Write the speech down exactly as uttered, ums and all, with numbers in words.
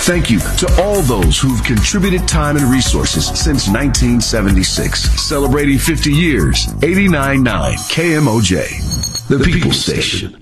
Thank you to all those who've contributed time and resources since nineteen seventy-six. Celebrating fifty years, eighty-nine point nine K M O J, the People's Station.